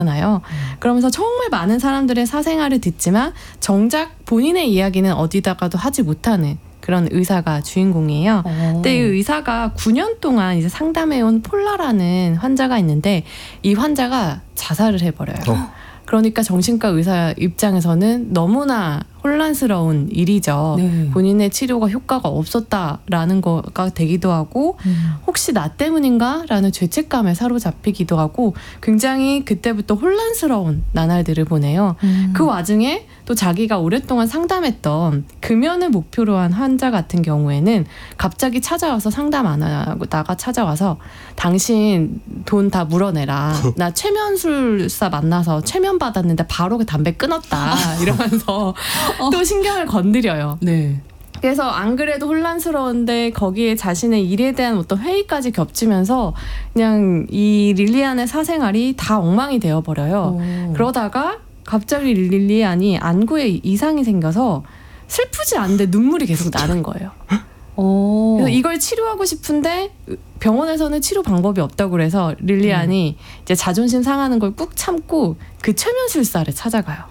나요. 그러면서 정말 많은 사람들의 사생활을 듣지만 정작 본인의 이야기는 어디다가도 하지 못하는 그런 의사가 주인공이에요. 근데 이 의사가 9년 동안 이제 상담해온 폴라라는 환자가 있는데 이 환자가 자살을 해버려요. 그러니까 정신과 의사 입장에서는 너무나 혼란스러운 일이죠. 네. 본인의 치료가 효과가 없었다라는 거가 되기도 하고 혹시 나 때문인가? 라는 죄책감에 사로잡히기도 하고 굉장히 그때부터 혼란스러운 나날들을 보내요. 그 와중에 또 자기가 오랫동안 상담했던 금연을 목표로 한 환자 같은 경우에는 갑자기 찾아와서 상담 안 하고 나가 찾아와서 당신 돈 다 물어내라. 나 최면술사 만나서 최면 받았는데 바로 그 담배 끊었다. 이러면서 또 신경을 건드려요. 네. 그래서 안 그래도 혼란스러운데 거기에 자신의 일에 대한 어떤 회의까지 겹치면서 그냥 이 릴리안의 사생활이 다 엉망이 되어버려요. 그러다가 갑자기 릴리안이 안구에 이상이 생겨서 슬프지 않은데 눈물이 계속 나는 거예요. 그래서 이걸 치료하고 싶은데 병원에서는 치료 방법이 없다고 그래서 릴리안이 이제 자존심 상하는 걸 꾹 참고 그 최면술사를 찾아가요.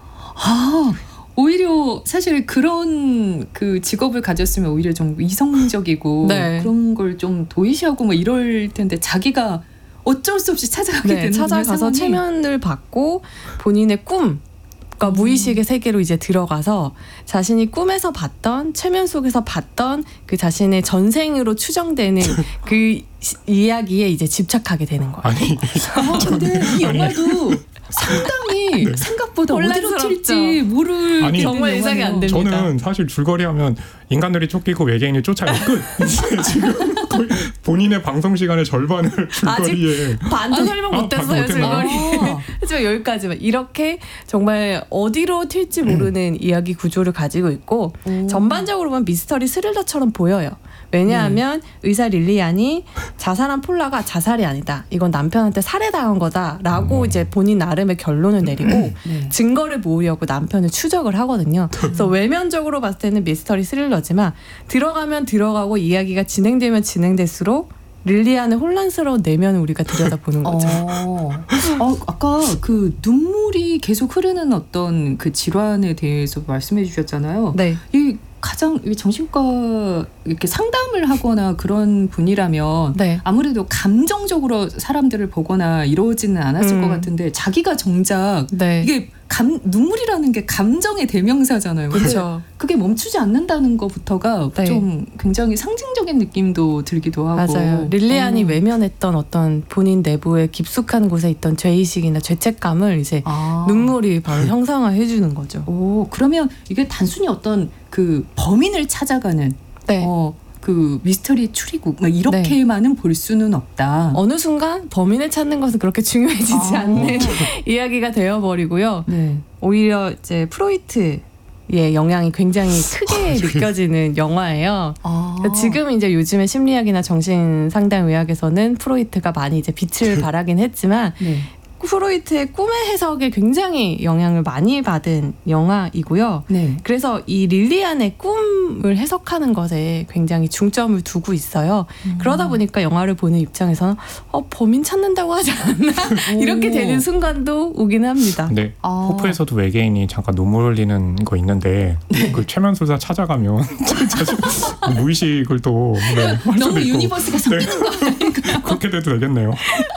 오히려 사실 그런 그 직업을 가졌으면 오히려 좀 이성적이고 네. 그런 걸 좀 도외시하고 뭐 이럴 텐데 자기가 어쩔 수 없이 찾아가게 되는 찾아가서 상황이... 최면을 받고 본인의 꿈 그러니까 무의식의 세계로 이제 들어가서 자신이 꿈에서 봤던 최면 속에서 봤던 그 자신의 전생으로 추정되는 그 이야기에 이제 집착하게 되는 거예요. 아니, 근데 이 영화도 상당히 네. 생각보다 어디로 튈지 모를 아니, 정말 예상이 안 됩니다. 저는 사실 줄거리 하면 인간들이 쫓기고 외계인이 쫓아요. 끝. 지금 본인의 방송 시간의 절반을 줄거리에 반도 설명 못했어요. 줄거리. 하지만 여기까지만. 이렇게 정말 어디로 튈지 모르는 이야기 구조를 가지고 있고 전반적으로 보면 미스터리 스릴러처럼 보여요. 왜냐하면 의사 릴리안이 자살한 폴라가 자살이 아니다. 이건 남편한테 살해당한 거다라고 이제 본인 나름의 결론을 내리고 증거를 모으려고 남편을 추적을 하거든요. 그래서 외면적으로 봤을 때는 미스터리 스릴러지만 들어가면 들어가고 이야기가 진행되면 진행될수록 릴리안의 혼란스러운 내면을 우리가 들여다보는 거죠. 아까 그 눈물이 계속 흐르는 어떤 그 질환에 대해서 말씀해 주셨잖아요. 네. 이 가장 정신과 이렇게 상담을 하거나 그런 분이라면 네. 아무래도 감정적으로 사람들을 보거나 이러지는 않았을 것 같은데 자기가 정작 네. 이게 눈물이라는 게 감정의 대명사잖아요. 그렇죠. 그게 멈추지 않는다는 것부터가 네. 좀 굉장히 상징적인 느낌도 들기도 하고. 맞아요. 릴리안이 외면했던 어떤 본인 내부의 깊숙한 곳에 있던 죄의식이나 죄책감을 이제 눈물이 바로 형상화해 주는 거죠. 그러면 이게 단순히 어떤 그 범인을 찾아가는 네. 그 미스터리 추리국 막 이렇게만은 볼 수는 없다. 어느 순간 범인을 찾는 것은 그렇게 중요해지지 않는 이야기가 되어버리고요. 네. 오히려 이제 프로이트의 영향이 굉장히 크게 느껴지는 영화예요. 지금 이제 요즘에 심리학이나 정신상담의학에서는 프로이트가 많이 이제 빛을 발하긴 했지만 프로이트의 꿈의 해석에 굉장히 영향을 많이 받은 영화이고요. 네. 그래서 이 릴리안의 꿈을 해석하는 것에 굉장히 중점을 두고 있어요. 그러다 보니까 영화를 보는 입장에서는 범인 찾는다고 하지 않나? 이렇게 되는 순간도 오긴 합니다. 네. 호프에서도 외계인이 잠깐 눈물 흘리는 거 있는데 그 최면술사 찾아가면 무의식을 또 너무 유니버스가 섞이는 거 아닌가요? 그렇게 돼도 되겠네요.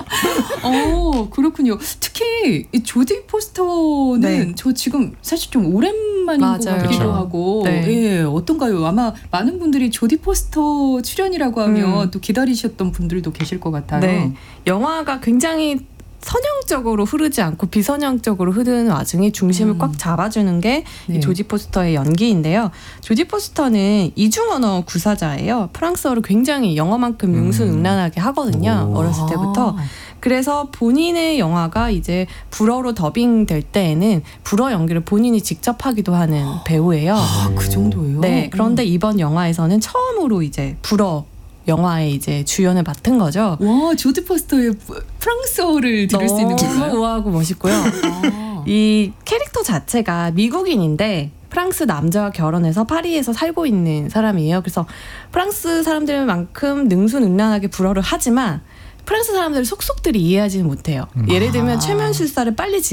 그렇군요. 특히 이 조디 포스터는 저 지금 사실 좀 오랜만인 것 같기도 하고 어떤가요? 아마 많은 분들이 조디 포스터 출연이라고 하면 또 기다리셨던 분들도 계실 것 같아요. 네. 영화가 굉장히 선형적으로 흐르지 않고 비선형적으로 흐르는 와중에 중심을 꽉 잡아주는 게 이 조디 포스터의 연기인데요. 조디 포스터는 이중 언어 구사자예요. 프랑스어를 굉장히 영어만큼 능수능란하게 하거든요. 어렸을 때부터. 그래서 본인의 영화가 이제 불어로 더빙될 때에는 불어 연기를 본인이 직접 하기도 하는 배우예요. 그 정도예요? 네. 그런데 이번 영화에서는 처음으로 이제 불어 영화에 이제 주연을 맡은 거죠. 와, 조디 포스터의 프랑스어를 들을 수 있는 건가요? 너무 우아하고 멋있고요. 이 캐릭터 자체가 미국인인데 프랑스 남자와 결혼해서 파리에서 살고 있는 사람이에요. 그래서 프랑스 사람들만큼 능수능란하게 불어를 하지만 프랑스 사람들 속속들이 이해하지는 못해요. 예를 들면 최면술사를 빨리